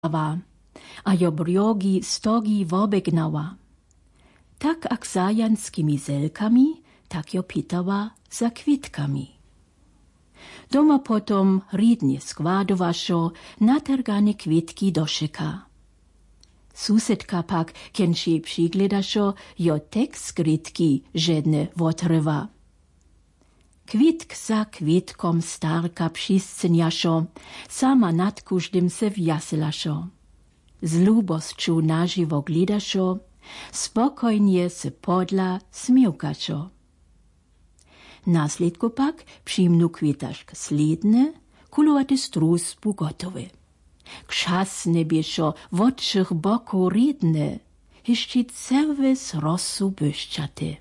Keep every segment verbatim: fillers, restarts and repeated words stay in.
a jo brjogi stogi wobegnała. Tak ak zajanskimi zelkami, tak jo pitała za kwitkami. Doma potom ridnie składowašo natergane kwitki do szyka. Susedka pak, kenši přigledašo, jo tek skrytki žedne wotrywa. Kwitk za kwitkom starka přiscenjašo, sama nad kuždym se wjaselašo. Z lubosću naživo glidašo, spokojnie se podla smiłkašo. Naslідku pak přijmnu kwitašk slidne, kulowate strus bu gotowy. Krzasne bieszo w oczych boku ridne, hiszczy cerwes rosu byszczaty.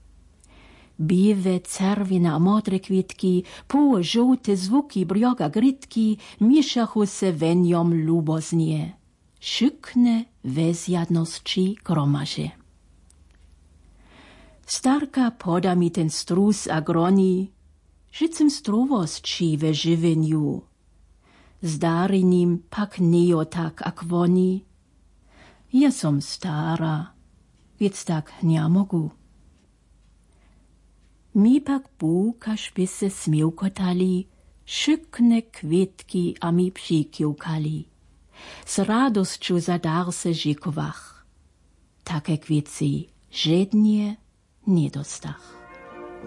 Biwe, cerwina a modre kwitki, połe żółte zvuki brjoga grytki, miszachu se wenjom luboznie. Szykne wezjadnosci gromaże. Starka poda mi ten strus a groni, życem strowosci we żywieniu. Zdari nim pak nejo tak ak woni. Ja som stara, więc tak nie mogu. Mi pak bukaš by se smiłkotali, szykne kwitki a mi přikiukali. Z radosću za dar se žikowach. Takie kwieci żednie nie dostach.